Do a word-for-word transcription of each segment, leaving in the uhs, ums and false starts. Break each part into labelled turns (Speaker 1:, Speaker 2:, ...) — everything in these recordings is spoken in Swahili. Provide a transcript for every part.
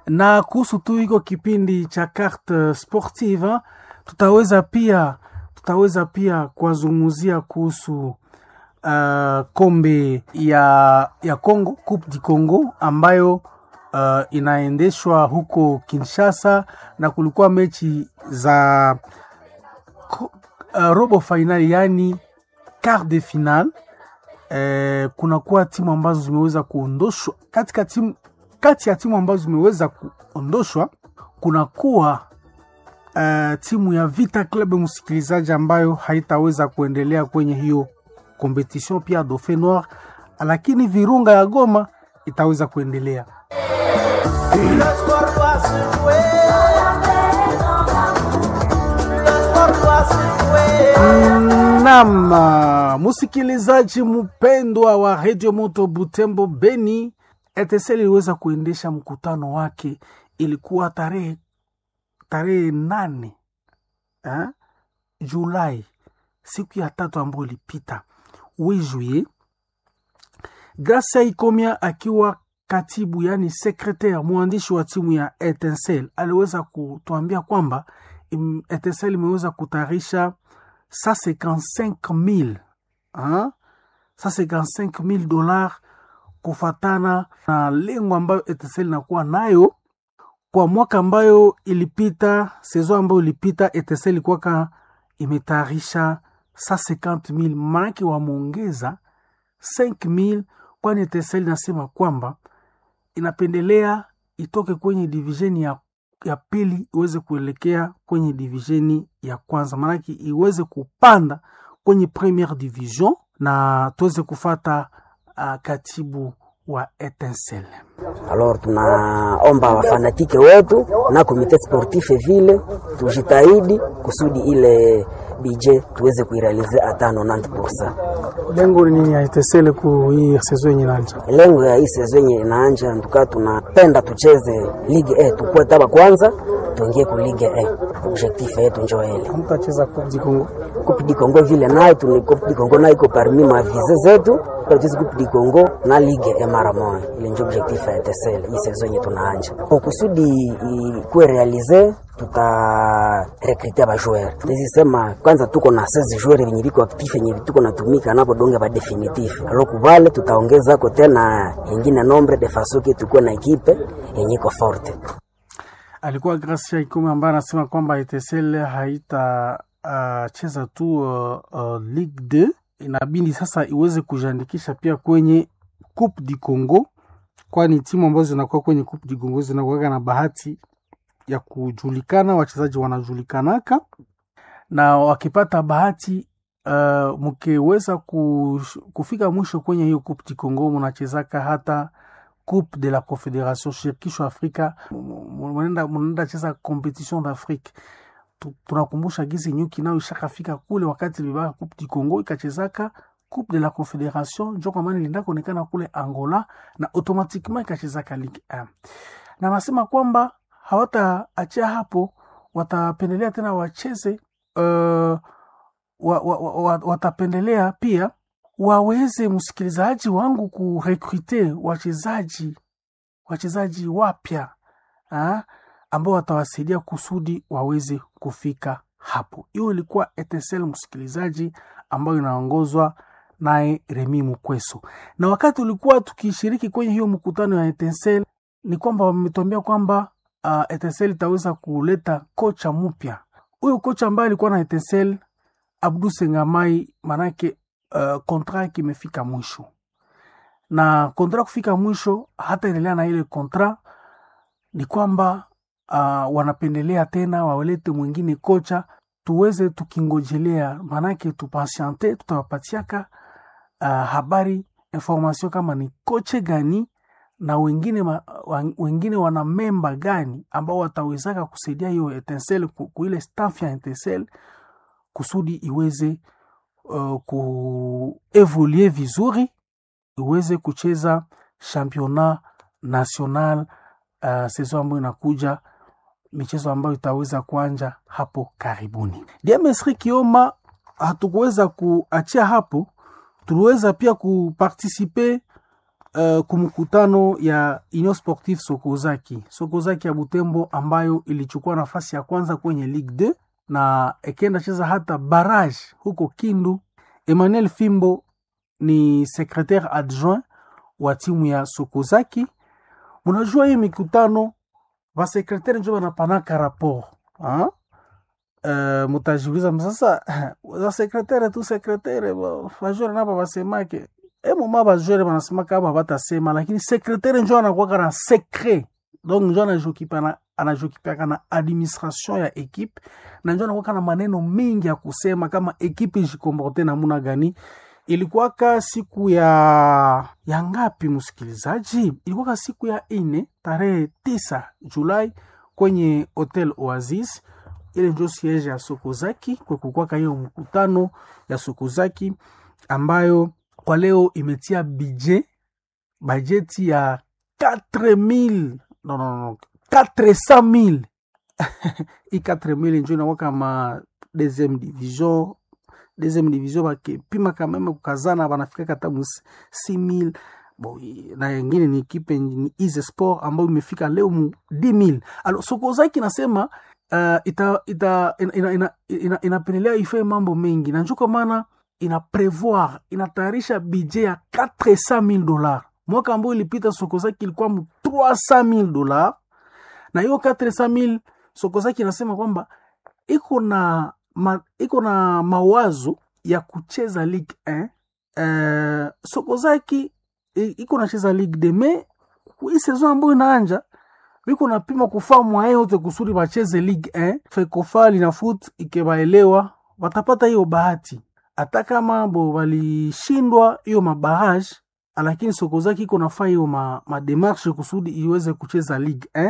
Speaker 1: Na kuhusu tu hiko kipindi cha carte sportive, tutaweza pia tutaweza pia kuwazungumzia kuhusu uh, kombe ya ya Congo, Coupe du Congo ambayo uh, inaendeshwa huko Kinshasa, na kulikuwa mechi za uh, robo finali, yani quart de finale. Eh, kuna kuwa timu ambazo zimeweza kuondoshwa. Katika timu kati ya timu ambazo zimeweza kuondoshwa kuna kuwa uh, timu ya Vita Club, msikilizaji, ambayo haitaweza kuendelea kwenye hiyo competition, pia Dauphin Noir, lakini Virunga ya Goma itaweza kuendelea. Naam, msikilizaji mpendwa wa Radio Moto Butembo Beni, E T S L iliweza kuendesha mkutano wake. Ilikuwa tarehe tarehe nane eh, Julai, siku ya tatu ambayo ilipita, juillet. Gracia Ikomia akiwa katibu, yani secretaire, mwandishi wa timu ya E T S L, aliweza kutuambia kwamba E T S L imeweza kutarisha cent cinquante-cinq mille hein, cent cinquante-cinq mille dollars kufatana na lengo ambayo E T S L inakuwa nayo kwa mwaka ambayo ilipita, saison ambayo ilipita. E T S L ilikuwa imetarisha cent cinquante mille, manake wameongeza cinq mille, kwani E T S L inasema kwamba inapendelea itoke kwenye divisheni ya ya pili iweze kuelekea kwenye divisheni ya kwanza, manake iweze kupanda kwenye première division, na tuweze kufata uh, katibu wa E T S L.
Speaker 2: Alors tunaomba wafanatike wetu na komite sportif vile tujitahidi kusudi ile budget tuweze kuirealize hata ninety percent.
Speaker 1: Lengo ni nini ya E T S L ku hii saison yenye inaanza?
Speaker 2: Lengo ya hii saison yenye inaanza nduka tunapenda tucheze Ligue A, tukue taba kwanza tuingie ku Ligue A. Objectif yetu njoo ile.
Speaker 1: Mtacheza Coupe du Congo.
Speaker 2: Coupe du Congo vile nayo tuni Coupe du Congo nayo iko parmi ma vize zetu. Kwa tuzi Coupe du Congo na Ligue A mara moja. Ile ndio objectif ya E T S L hii saison yenye tunaanza. Kwa kusudi kuwe realize tuta recruter ba joueurs. Tunasema kwanza tuko na seize joueurs wenye biko actif yenye tuko natumika napo donge ba definitif. Alors kubale tutaongeza ko tena nyingine nombre de façon que tuko na equipe yenye iko forte.
Speaker 1: Alikuwa Gracia Ikomia ambaye anasema kwamba E T S L haita uh, cheza tu uh, uh, Ligue deux, inabidi sasa iweze kujiandikisha pia kwenye Coupe du Congo, kwani timu ambazo zinakuwa kwenye Coupe du Congo zinakuwa na bahati ya kujulikana, wachezaji wanajulikanaka, na wakipata bahati uh, mkiweza kufika mwisho kwenye hiyo Coupe du Congo, mnachezaka hata Coupe de la Confédération Shirikisho Afrika, mnaenda mnaenda cheza competition d'Afrique. Tunakumbusha gizi nyuki nao ishakafika kule wakati libaka Coupe du Congo ikachezaka Coupe de la Confédération, njo kwa maana linda kuonekana kule Angola, na automatiquement ikachezaka Ligue un. Na nasema kwamba hawataachia hapo, watapendelea tena wacheze uh, wa, wa, wa, watapendelea pia waweze, msikilizaji wangu, kurecruiter wachezaji wachezaji wapya ah, ambao watawasaidia kusudi waweze kufika hapo. Hiyo ilikuwa E T S L, msikilizaji, ambayo inaongozwa naye Remi Mukweso. Na wakati ulikuwa tukishiriki kwenye hiyo mkutano ya E T S L, ni kwamba wametuambia kwamba uh, E T S L itaweza kuleta kocha mpya. Huyo kocha ambaye alikuwa na E T S L, Abdou Sengamai, manake uh, kontra kimefika mwisho. Na kontra kufika mwisho, hata endelea na ile kontra, ni kwamba uh, wanapendelea tena wawelete mwingine kocha, tuweze tukingojelea, manake tupatiente, tutawapatiaka uh, habari, information kama ni koche gani na wengine ma, wengine wana memba gani ambao watawezaka kusaidia hiyo E T S L ku ile staff ya E T S L kusudi iweze uh, kuevoluer vizuri, iweze kucheza championnat national uh, saison ambayo inakuja, michezo ambayo itaweza kuanja hapo karibuni. Diamesri Kioma, hatukuweza kuachia hapo, tuliweza pia kuparticiper uh, kumkutano ya Union Sportive Sokozaki. Sokozaki ya Butembo ambayo ilichukua nafasi ya kwanza kwenye Ligue deux na ekenda cheza hata barrage huko Kindu. Emmanuel Fimbo ni secrétaire adjoint wa timu ya Sokozaki. Munajua hii mikutano wa secrétaire njo wanapanaka rapport. Ha? Uh, mutajiuliza sasa za secrétaire tu secrétaire wajore napa wasemake emo maba jore wanasemaka hapa batasema, lakini secrétaire njo anakuwa na secret, donc njo anajokipa na anajokipa na administration ya equipe, na njo anakuwa na maneno mengi ya kusema kama equipe ijikomporte namuna gani. Ilikuwa ka siku ya ya ngapi msikilizaji? Ilikuwa siku ya ine tarehe tisa Julai kwenye Hotel Oasis. Ile ndio siege ya Sokozaki kwa kukwaka hiyo mkutano ya Sokozaki ambayo kwa leo imetia budget bajeti ya quatre mille non non non quatre cent mille i quatre mille ndio inakuwa kama deuxième division deuxième division bakipima kama meme kukazana banafika kata six mille. Bon, na yengine ni equipe ni Easy Sport ambayo imefika leo mu dix mille. Alors Sokozaki nasema uh, ita ita ina ina ina inapendelea ife mambo mengi, na njuko maana ina prevoir inatayarisha budget ya quatre cent mille dollars. Mwaka ambao ilipita Sokozaki ilikuwa mu trois cent mille dollars, na hiyo quatre cent mille Sokozaki nasema kwamba iko na ma, iko na mawazo ya kucheza Ligue un. Uh, Sokozaki iko na cheza Ligue deux, mais hii saison ambayo inaanza biko napima kufaa mwae yote kusudi bacheze Ligue un. Fekofali na foot ikebaelewa watapata hiyo bahati, hata kama bo walishindwa hiyo mabarrage, lakini Sokozaki iko nafaa hiyo ma, ma démarche kusudi iweze kucheza Ligue un,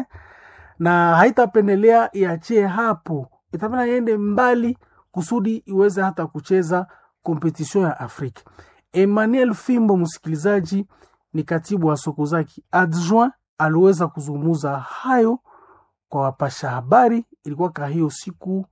Speaker 1: na haitapendelea iachie hapo, itapenda iende mbali kusudi iweze hata kucheza competition ya Afrika. Emmanuel Fimbo msikilizaji ni katibu wa Sokozaki adjoint, aliweza kuzungumza hayo kwa wapasha habari. Ilikuwa kwa hiyo siku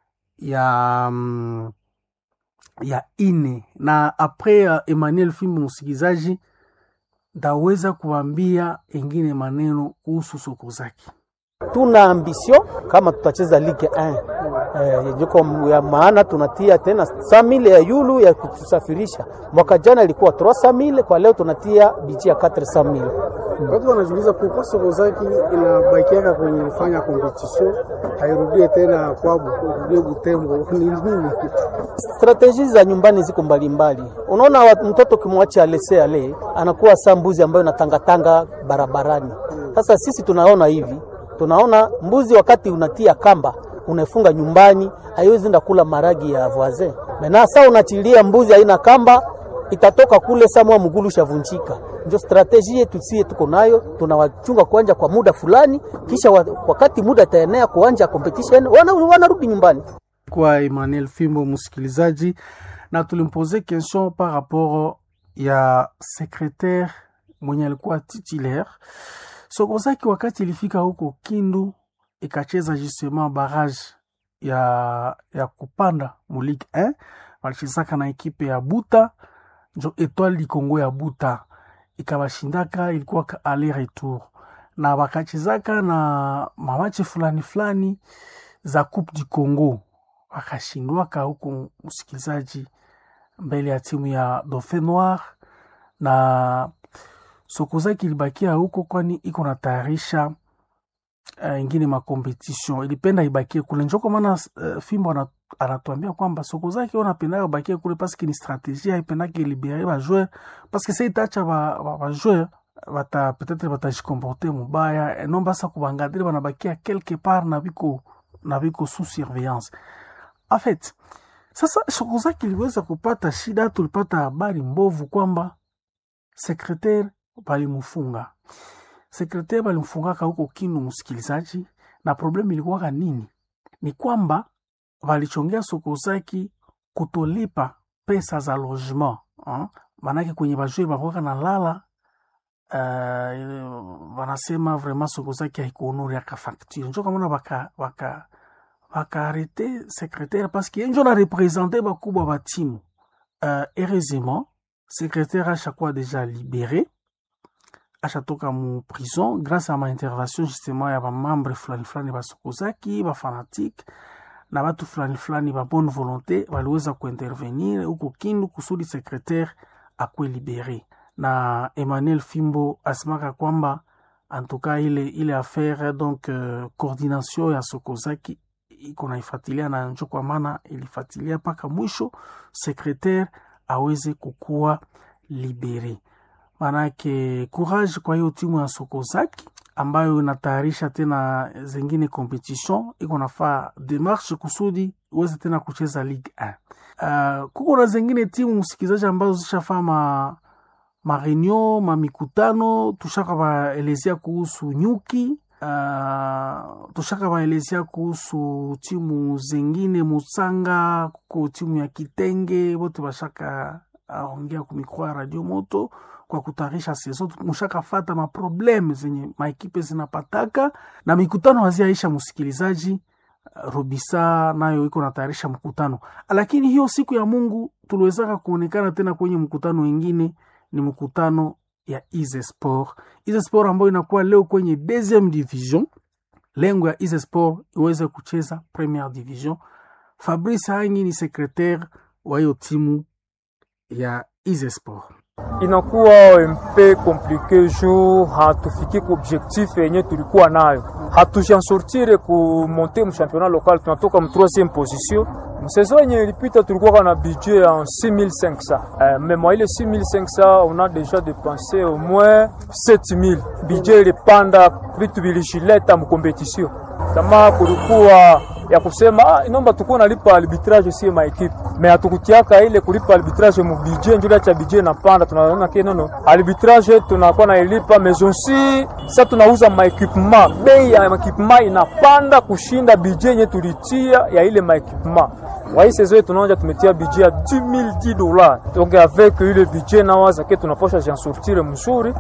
Speaker 1: ya um, ya ine, na après uh, Emmanuel Fimbo msikilizaji ndaweza kuambia engine maneno kuhusu Sokozaki.
Speaker 3: Tuna ambition kama tutacheza Ligue un eh, jiko ya maana tunatia tena cent mille ya yulu ya kutusafirisha. Mwaka jana ilikuwa trois cent mille, kwa leo tunatia bidii ya quatre cent mille.
Speaker 1: Watu wanajiuliza kwa Sokozaki inabakiaka kwenye fanya competition hairudie tena kwa kurudie Butembo ni nini?
Speaker 3: Strategies za nyumbani ziko mbalimbali. Unaona mtoto kimwacha alese ale anakuwa sambuzi ambayo inatangatanga barabarani. Sasa sisi tunaona hivi, tunaona mbuzi wakati unatia kamba unafunga nyumbani haiwezi nda kula maragi ya voisin. Mena sasa unachilia mbuzi haina kamba itatoka kule samwa mgulu shavunjika. Ndio strategy yetu sie tuko nayo, tunawachunga kuanja kwa muda fulani, kisha wakati muda taenea kuanja competition wana wanarudi nyumbani.
Speaker 1: Kwa Emmanuel Fimbo msikilizaji, na tulimpoze question par rapport ya secrétaire mwenye alikuwa titulaire. Sokozaki wakati ilifika huko Kindu ikacheza justement barrage ya ya kupanda mu Ligue un, walichezaka na ekipe ya Buta, njo Etoile du Congo ya Buta ikawashindaka, ilikuwa aller retour, na wakachezaka na mamache fulani fulani za Coupe du Congo wakashindwaka huko msikilizaji mbele ya timu ya Dauphin Noir, na Sokozaki ilibakia huko kwani iko na tayarisha uh, ingine ma competition, ilipenda ibakie kule. Njoko maana uh, Fimbo anatuambia kwamba Sokozaki wanapenda ibakie kule parce que ni stratégie, haipenda que libérer ba joueur parce que c'est itacha ba, ba, ba joueur bata peut-être batajicomporter mubaya, et non basa kubangadiri banabakia quelque part na biko na biko sous surveillance. En fait, sasa Sokozaki iliweza kupata shida, tulipata habari mbovu kwamba secrétaire balimufunga. Secrétaire balimfungaka huko Kindu msikilizaji, na problem ilikuwa nini? Ni kwamba walichongea Sokozaki kutolipa pesa za logement, hein? Manake kwenye bajuri bakoka na lala, uh, wanasema vraiment Sokozaki haikuonori aka facture. Njo kama baka baka baka arrêter secrétaire parce que njo na représenter bakubwa ba timu. Euh, heureusement, secrétaire a chaque fois déjà libéré. ashatoka mu prison grâce à ma intervention justement ya ba membre fulani fulani ba Sokozaki ba fanatique na watu fulani fulani ba bonne volonté waliweza kuintervenir huko Kindu kusudi secrétaire akwe libéré. Na Emmanuel Fimbo asimaka kwamba en tout cas ile ile affaire donc euh, coordination ya Sokozaki iko naifuatilia na njo kwa maana ilifuatilia paka mwisho secrétaire aweze kukua libéré. Manake courage kwa hiyo timu ya Sokozaki ambayo inatayarisha tena zingine competition, iko nafaa demarche kusudi uweze tena kucheza Ligue un. Uh, kuko na zingine timu msikizaji ambazo zishafaa ma ma reunion, ma mikutano, tushaka baelezea kuhusu Nyuki, uh, tushaka baelezea kuhusu timu zingine Musanga, kuko timu ya Kitenge, wote bashaka aongea kumikwa Radio Moto kwa kutarisha sezo. Mushaka fata ma problem zenye ma ekipe zinapataka na mikutano haziaisha msikilizaji. Robisa nayo iko natayarisha mkutano, lakini hiyo siku ya Mungu tuliwezaka kuonekana tena kwenye mkutano wengine, ni mkutano ya Ize Sport. Ize Sport ambayo inakuwa leo kwenye deuxième division. Lengo ya Ize Sport iweze kucheza première division. Fabrice Hangi ni secrétaire wa hiyo timu ya Ize Sport.
Speaker 4: Inakuwa mpe komplike juu hatufiki ku objectif yenye tulikuwa nayo. Hatujansortire ku monter mu championnat local, tunatoka mu troisième position. Msaison yenye ilipita tulikuwa na budget en six mille cinq cents. Euh, mais moi ile six mille cinq cents on a déjà dépensé au moins sept mille. Budget ilipanda vitu vilishileta mu competition. Kama kulikuwa ya kusema ah, inomba tukuwa nalipa arbitrage si ma equipe, mais hatukutiaka ile kulipa arbitrage mu budget, njoo cha budget na panda, tunaona kile no arbitrage tunakuwa na ilipa maison si sasa tunauza ma equipement, bei ya ma equipement inapanda kushinda budget yenye tulitia ya ile ma equipement. Wa hii saison tunaanza tumetia budget ya dix mille dollars, donc avec ile budget na waza ke tunaposha j'en sortir mzuri.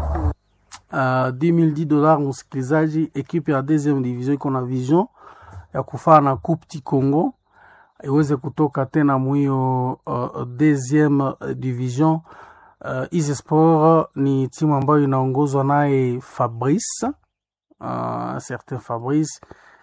Speaker 1: Uh, dix mille dollars msikilizaji, equipe ya deuxième division iko na vision ya kufaa na Coupe du Congo iweze kutoka tena mwio uh, deuxième division. Uh, Ize Sport ni timu ambayo inaongozwa naye Fabrice, uh, certain Fabrice,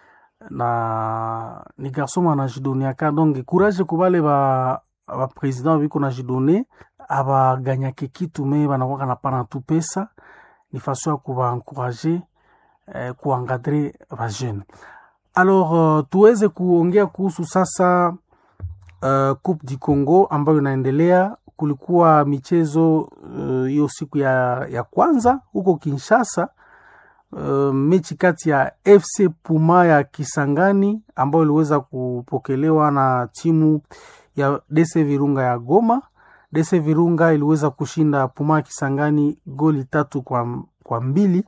Speaker 1: na ni garçon manajidoniaka, donc courage kubale ba ba president biko na jidone aba ganyake kitu me banakuwa na pana tu pesa, ni façon ya kuba encourager eh, kuangadre ba jeune. Alors uh, tuweze kuongea kuhusu sasa uh, Coupe du Congo ambayo inaendelea. Kulikuwa michezo hiyo uh, siku ya ya kwanza huko Kinshasa, uh, mechi kati ya F C Puma ya Kisangani ambayo iliweza kupokelewa na timu ya D C Virunga ya Goma. D C Virunga iliweza kushinda Puma ya Kisangani goli tatu kwa kwa mbili,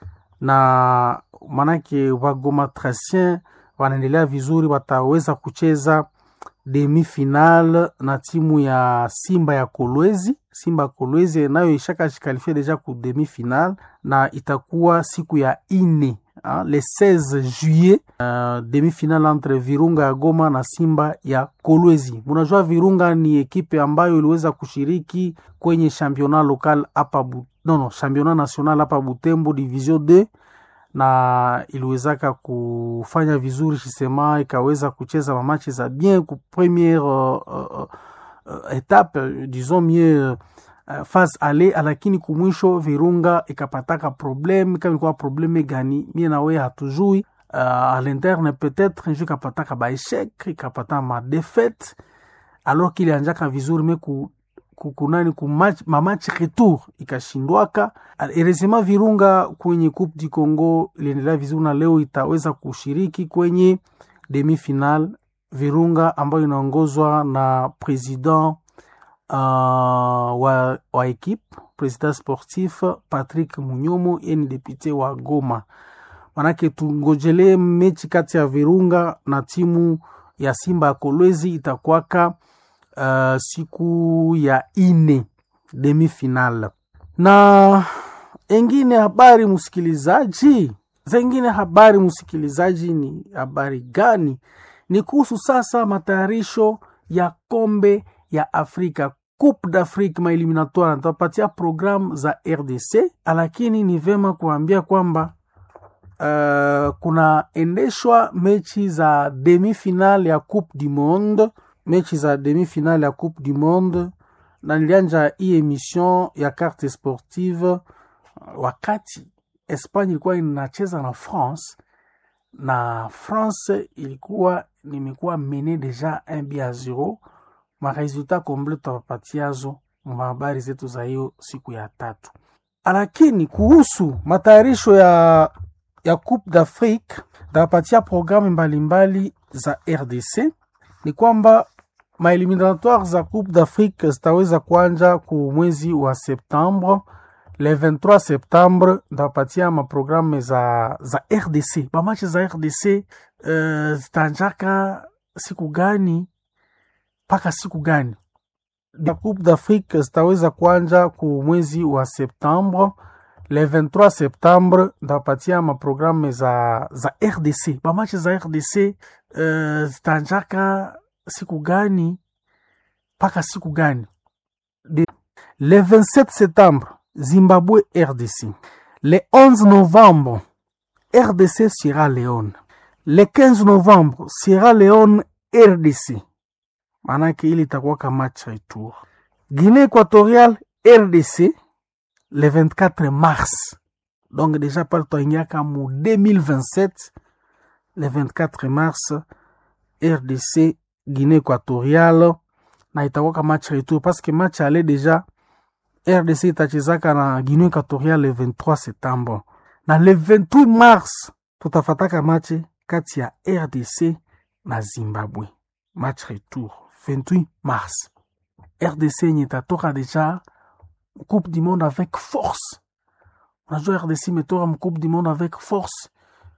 Speaker 1: na manake wa Goma Tracien wanaendelea vizuri, wataweza kucheza demi final na timu ya Simba ya Kolwezi. Simba Kolwezi nayo ishaka shikalifia deja ku demi final, na itakuwa siku ya ine hein, le seize juillet, uh, demi final entre Virunga ya Goma na Simba ya Kolwezi. Munajua Virunga ni ekipe ambayo iliweza kushiriki kwenye championnat local hapa bu... no no championnat national hapa Butembo division deux, na iliwezaka kufanya vizuri shisema, ikaweza kucheza mamachi za bien ku première uh, uh, uh, étape disons mieux uh, phase aller, lakini kumwisho Virunga ikapataka problem. Kama ilikuwa probleme gani mie na wewe hatujui, uh, à l'interne peut-être njo ikapataka ba échec, ikapata ma défaite, alors qu'il anjaka vizuri me ku kukunani ku match ma match retour ikashindwaka. Heureusement Virunga kwenye Coupe du Congo iliendelea vizuri, na leo itaweza kushiriki kwenye demi final. Virunga ambayo inaongozwa na president uh, wa wa equipe, president sportif Patrick Munyomo, yeye ni député wa Goma. Manake tungojele mechi kati ya Virunga na timu ya Simba ya Kolwezi itakuwaka Uh, siku ya ine demi final. Na engine habari musikilizaji, zengine habari musikilizaji ni habari gani? Ni kuhusu sasa matayarisho ya kombe ya Afrika. Coupe d'Afrique maeliminatoire nitawapatia program za R D C, lakini ni vema kuambia kwamba uh, kuna endeshwa mechi za demi-finale ya Coupe du Monde, mechi za demi-finale ya Coupe du Monde, na nilianja hii emission ya carte sportive wakati Espagne ilikuwa inacheza na France, na France ilikuwa nimekuwa mene deja un but à zero. Ma resultat complete tapatiazo mhabari zetu za hiyo siku ya tatu. Lakini kuhusu matayarisho ya ya Coupe d'Afrique tapatia programu mbalimbali za R D C, ni kwamba maeliminatoire za Coupe d'Afrique zitaweza kuanza ku mwezi wa Septembre. Le vingt-trois septembre ndapatia maprogramme za za R D C. Ba match za R D C uh, zitanjaka siku gani paka siku gani? La Coupe d'Afrique zitaweza kuanza ku mwezi wa Septembre. Le vingt-trois septembre ndapatia maprogramme za za R D C. Ba match za R D C uh, zitanjaka siku gani paka siku gani? De, le vingt-sept septembre Zimbabwe R D C. Le onze novembre, R D C Sierra Leone. Le quinze novembre, Sierra Leone R D C. Manake ili itakuwa kama match retour. Guinée équatoriale R D C le vingt-quatre mars. Donc déjà par toingia comme deux mille vingt-sept, le vingt-quatre mars, R D C Guinée équatoriale na itakuwa kama match retour parce que match allait déjà R D C itachezaka na Guinée équatoriale le vingt-trois septembre. Na le vingt-huit mars tutafataka match kati ya R D C na Zimbabwe. Match retour vingt-huit mars. R D C itatoka déjà Coupe du Monde avec force. Unajua R D C imetoka Coupe du Monde avec force.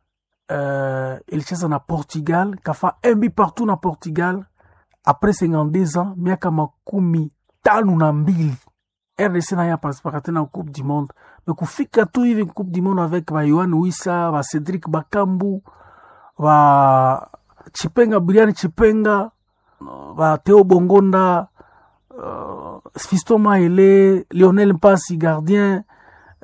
Speaker 1: Euh, ilicheza na Portugal, kafa un but partout na Portugal après cinquante-deux ans, miaka makumi tano na mbili. R D C na ya participaka tena Coupe du Monde. Mais kufika tu hivi Coupe du Monde avec ba Yohan Wissa, ba Cedric Bakambu, ba Chipenga Brian Chipenga, ba Theo Bongonda, uh, Fiston Maele, Lionel Mpasi gardien,